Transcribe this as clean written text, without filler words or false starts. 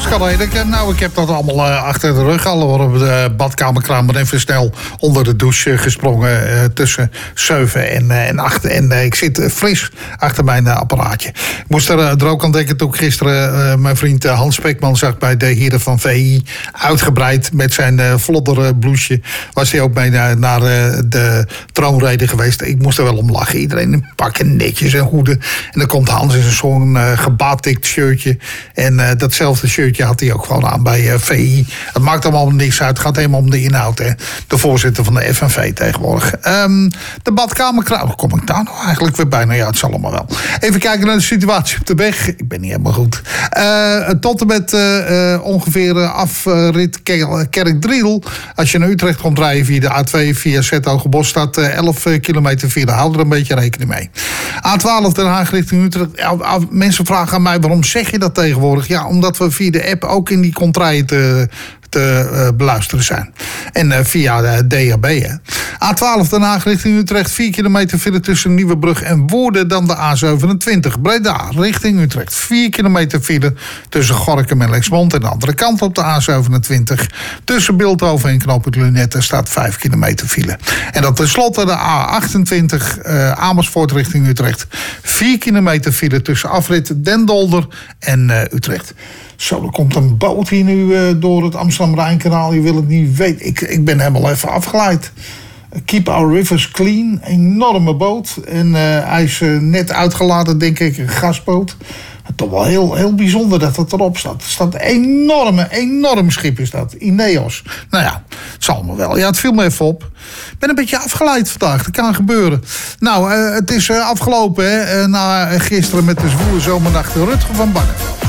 Pascal. Ik heb dat allemaal achter de rug. Alle worden op de badkamerkramer even snel onder de douche gesprongen. Tussen 7 en 8. En ik zit fris achter mijn apparaatje. Ik moest er ook aan denken toen ik gisteren mijn vriend Hans Spekman zag bij de heren van VI. Uitgebreid met zijn vloddere blouseje. Was hij ook mee naar de troonrede geweest. Ik moest er wel om lachen. Iedereen in pakken, netjes en hoeden. En dan komt Hans in zo'n gebatikt shirtje. En datzelfde shirtje had hij ook gewoon aan bij VI. Het maakt allemaal niks uit. Het gaat helemaal om de inhoud. Hè. De voorzitter van de FNV tegenwoordig. De badkamerkraam. Hoe kom ik daar nou eigenlijk weer bijna? Ja, het zal allemaal wel. Even kijken naar de situatie op de weg. Ik ben niet helemaal goed. Tot en met ongeveer afrit Kerkdriel. Als je naar Utrecht komt rijden via de A2 via Zetogenbosch staat 11 kilometer via. Hou er een beetje rekening mee. A12 Den Haag richting Utrecht. Ja, mensen vragen aan mij waarom zeg je dat tegenwoordig? Ja, omdat we via de app ook in die contraien te beluisteren zijn. En via de DHB. Hè. A12 Den Haag richting Utrecht. 4 kilometer verder tussen Nieuwebrug en Woerden dan de A27. Breda richting Utrecht. 4 kilometer file tussen Gorinchem en Lexmond. En de andere kant op de A27. Tussen Bilthoven en Knooppunt Lunetten staat 5 kilometer file. En dan tenslotte de A28 Amersfoort richting Utrecht. 4 kilometer file tussen afrit Den Dolder en Utrecht. Zo, er komt een boot hier nu door het Amsterdam-Rijnkanaal. Je wil het niet weten. Ik ben helemaal even afgeleid. Keep Our Rivers Clean. Enorme boot. En hij is net uitgeladen, denk ik, een gasboot. Toch wel heel bijzonder dat het erop staat. Het staat een enorm schip is dat. Ineos. Nou ja, het zal me wel. Ja, het viel me even op. Ik ben een beetje afgeleid vandaag. Dat kan gebeuren. Nou, het is afgelopen hè, na gisteren met de zwoele zomernacht. Rutger van Barneveld.